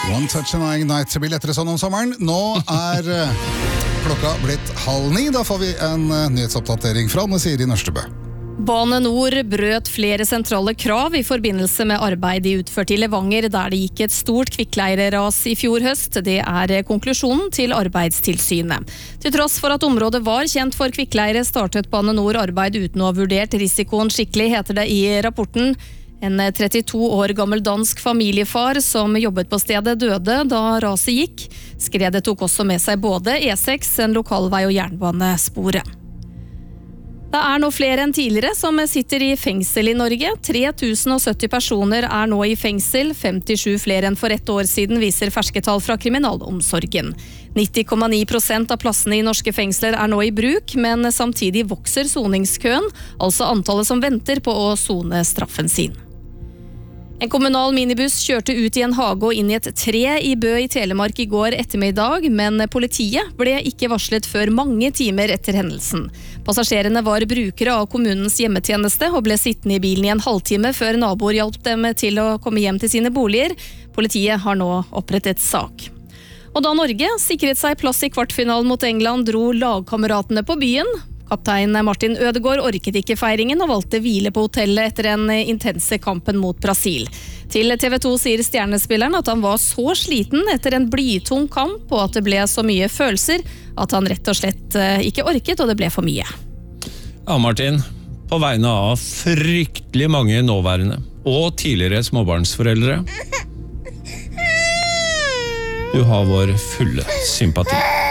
One Touch and Ignite. Det blir lettere sånn om sommeren. Nå klokka blitt 8:30. Da får vi en nyhetsoppdatering fra Anne Siri Nørstebø. Bane Nor brøt flere sentrale krav i forbindelse med arbeid de utførte i Levanger, der det gikk et stort kvikkleireras i fjor høst. Det konklusjonen til Arbeidstilsynet. Til tross for at området var kjent for kvikkleire, startet Bane Nor arbeid uten å ha vurdert risikoen skikkelig, heter det i rapporten. En 32 år gammel dansk familiefar som jobbet på stedet døde da raset gikk. Skredet tok også med seg både E6, en lokalvei og jernbanesporet. Det nå flere enn tidligere som sitter i fengsel i Norge. 3070 personer nå i fengsel, 57 flere enn for ett år siden, viser ferske tall fra kriminalomsorgen. 90,9% av plassene i norske fengsler nå i bruk, men samtidig vokser soningskøen, altså antallet som venter på å sone straffen sin. En kommunal minibuss kjørte ut i en hage og inn i et tre i Bø i Telemark i går ettermiddag, men politiet ble ikke varslet før mange timer etter hendelsen. Passasjerene var brukere av kommunens hjemmetjeneste og ble sittende i bilen i en halvtime før naboer hjalp dem til å komme hjem til sine boliger. Politiet har nå opprettet sak. Og da Norge sikret seg plass i kvartfinalen mot England, dro lagkameratene på byen. Kaptein Martin Ødegaard orket ikke feiringen og valgte hvile på hotellet etter den intense kampen mot Brasil. Til TV 2 sier stjernespilleren at han var så sliten etter en blytung kamp og at det ble så mye følelser at han rett og slett ikke orket, og det ble for mye. Ja, Martin, på vegne av fryktelig mange nåværende og tidligere småbarnsforeldre, du har vår fulle sympati.